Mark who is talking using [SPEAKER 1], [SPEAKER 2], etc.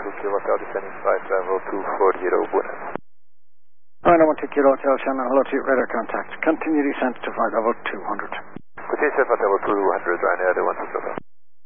[SPEAKER 1] Kilo Hotel, descending flight level 240, Buenos.
[SPEAKER 2] Alright, 1 Kilo Hotel, Shannon, hello to you, radar contact. Continue descent to flight level 200.
[SPEAKER 1] Continue descent flight level 200, Ryanair, 1 Kilo Hotel.